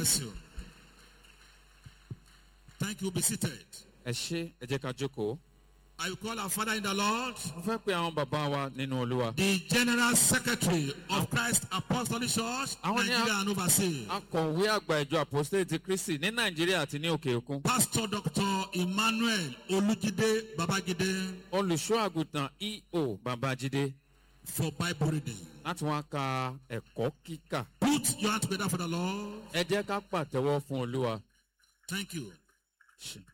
bless you. Thank you. Be seated. Ẹ ṣé, ẹ jẹ́ ká jókòó. I will call our Father in the Lord, Mo fẹ́ pe àwọn bàbá wa nínú Olúwa. the General Secretary of Christ Apostolic Church, Àwọn ní Nigeria and overseas, akọ̀wé àgbà ìjọ Àpọ́stélì ti Kristi ní Nàìjíríà àti ní òkè òkun. Pastor Dr. Emmanuel Olujide Babajide, Olùṣọ́ àgùntàn E.O. Babajide for Bible reading. láti wá ka ẹ̀kọ́ kíkà. Put your hand together for the Lord. Ẹ jẹ́ ká pàtẹ́wọ́ fún Olúwa. Thank you.